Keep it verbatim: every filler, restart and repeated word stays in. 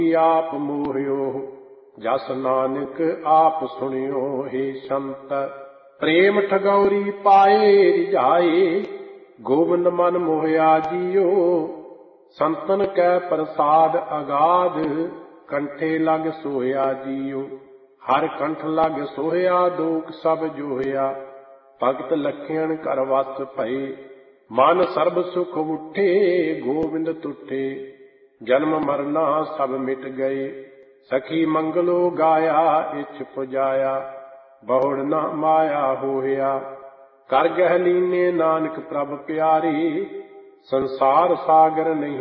ਆਪ ਮੋਹਿਓ, ਜਸ ਨਾਨਕ ਆਪ ਸੁਣਿਓ। ਹੇ ਸੰਤ ਪ੍ਰੇਮ ਠਗੌਰੀ ਪਾਏ ਰਿਝਾਏ, ਗੋਬਿੰਦ ਮਨ ਮੋਹਿਆ ਜੀਓ। ਸੰਤਨ ਕੈ ਪ੍ਰਸਾਦ ਅਗਾਧ, ਕੰਠੇ ਲਗ ਸੋਹਿਆ ਜੀਓ। ਹਰ ਕੰਠ ਲਗ ਸੋਹਿਆ, ਦੋਖ ਸਭ ਜੋਹਿਆ। ਭਗਤ ਲਖਿਆਣ ਘਰ ਵਸ ਭਏ, ਮਨ ਸਰਬ ਸੁਖ ਉਠੇ। ਗੋਬਿੰਦ ਤੁਠੇ ਜਨਮ ਮਰਨਾ ਸਭ ਮਿਟ ਗਏ, ਸਖੀ ਮੰਗਲੋ ਗਾਇਆ ਇਛ ਪੁਜਾਇਆ। ਬਹੁੜ ਨਾ ਮਾਇਆ ਹੋਇਆ, ਕਰ ਗਹਿ ਲੀਨੇ ਨਾਨਕ ਪ੍ਰਭ ਪਿਆਰੀ। ਸੰਸਾਰ ਸਾਗਰ ਨਹੀਂ